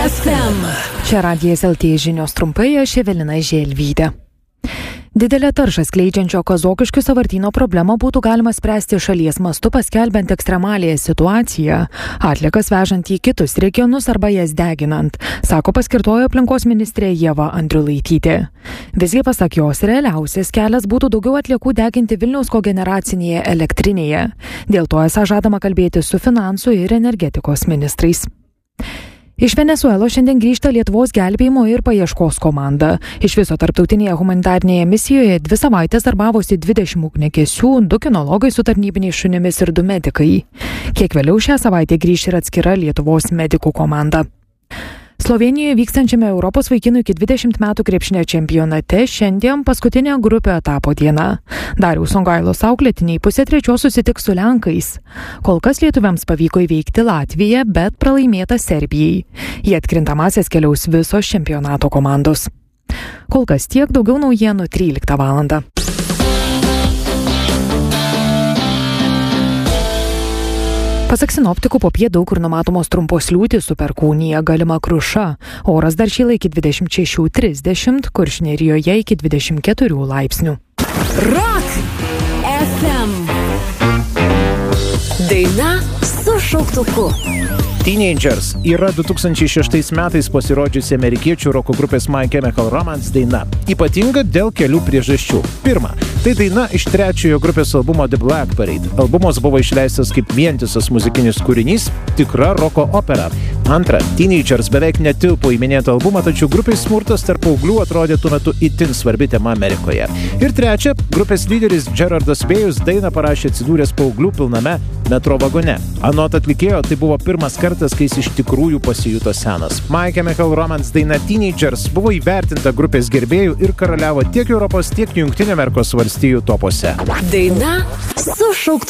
FM. Čia Radijas LT žinios trumpai, aš Evelina Želvytė. Didelę taršą skleidžiančio Kazokiškių sąvartyno problemą būtų galima spręsti šalies mastu paskelbiant ekstremalėje situaciją, atliekas vežant į kitus regionus arba jas deginant, sako paskirtojo aplinkos ministrė Ieva Andriulaitytė. Visgi pasak jos, realiausias kelias būtų daugiau atliekų deginti Vilniaus kogeneracinėje elektrinėje. Dėl to esą žadama kalbėti su finansų ir energetikos ministrais. Iš Venesuelos šiandien grįžta Lietuvos gelbėjimo ir paieškos komanda. Iš viso tarptautinėje humanitarnėje misijoje 2 savaitės darbavosi 20 ugniagesių, 2 kinologai su tarnybiniais šunimis ir 2 medikai. Kiek vėliau šią savaitę grįš ir atskira Lietuvos medikų komanda. Slovėnijoje vykstančiame Europos vaikinų iki 20 metų krepšinio čempionate šiandien paskutinė grupio etapo diena. Dariaus Songailos auklėtiniai 2:30 susitiks su lenkais. Kol kas lietuviams pavyko įveikti Latviją, bet pralaimėta Serbijai. Į atkrintamąsias keliaus visos čempionato komandos. Kol kas tiek, daugiau naujienų 13 valandą. Pasak sinoptikų, popiet daug kur numatomos trumpos liūtys, su Perkūnija galima kruša. Oras dar šyla iki 26-30, Kuršių nerijoje iki 24 laipsnių. Rock FM. Daina su šauktuku. Teenagers yra 2006 metais pasirodžiusi amerikiečių roko grupės My Chemical Romance daina. Ypatinga dėl kelių priežasčių. Pirma, tai daina iš 3 grupės albumo The Black Parade. Albumas buvo išleistas kaip vientisas muzikinis kūrinys, tikra roko opera. Antra, Teenagers beveik netilpo į minėtą albumą, tačiau grupės smurtas tarp paauglių atrodė tuo metu itin svarbi tema Amerikoje. Ir trečia, grupės lyderis Gerardas Bėjus dainą parašė atsidūręs paauglių pilname metro vagone. Anot atlikėjo, tai buvo pirmas kartas, kai jis iš tikrųjų pasijuto senas. My Chemical Romance daina Teenagers buvo įvertinta grupės gerbėjų ir karaliavo tiek Europos, tiek Jungtinių Amerikos valstijų topuose. Daina su šauktuku.